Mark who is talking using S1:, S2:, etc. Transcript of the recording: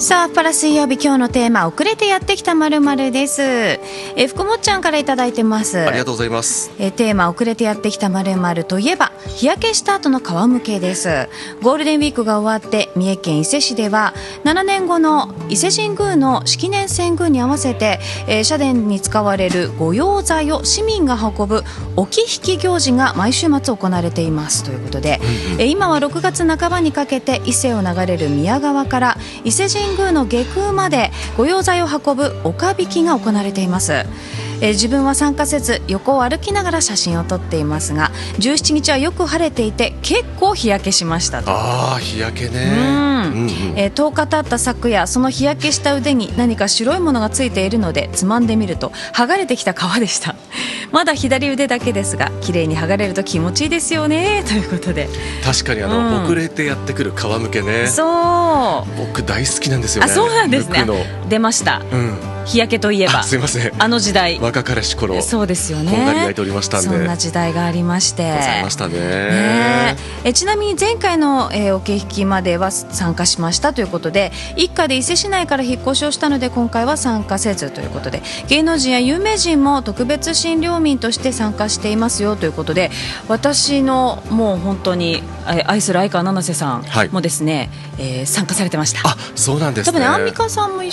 S1: さあパラ水曜日、今日のテーマ、遅れてやってきた〇〇です。福もっちゃんからいただいてます。
S2: ありがとうございます。
S1: テーマ、遅れてやってきた〇〇といえば日焼けした後の皮むけです。ゴールデンウィークが終わって三重県伊勢市では7年後の伊勢神宮の式年遷宮に合わせて、社殿に使われる御用材を市民が運ぶ置き引き行事が毎週末行われていますということで、今は6月半ばにかけて伊勢を流れる宮川から伊勢神宮の下宮まで御用材を運ぶ岡引きが行われています。自分は参加せず横を歩きながら写真を撮っていますが、17日はよく晴れていて結構日焼けしましたと。
S2: 日焼けね。
S1: 10日経った昨夜、その日焼けした腕に何か白いものがついているのでつまんでみると剥がれてきた皮でした。まだ左腕だけですが綺麗に剥がれると気持ちいいですよねということで。
S2: 確かに遅れてやってくる皮むけね。
S1: そう僕
S2: 大好きなんですよね。
S1: そうなんですね。出ました、日焼けといえば
S2: すいません、
S1: あの時代
S2: 若かりし頃、
S1: そうですよね、
S2: こんがり焼いておりましたんで、
S1: そんな時代がありまして
S2: ございましたね。
S1: ちなみに前回のおけ引きまでは参加しましたということで、一家で伊勢市内から引っ越しをしたので今回は参加せずということで、芸能人や有名人も特別診療民として参加していますよということで、私のもう本当に愛する相川七瀬さんもですね、参加されてました。
S2: そうなんですね。
S1: 多分ね、アンミカさんも一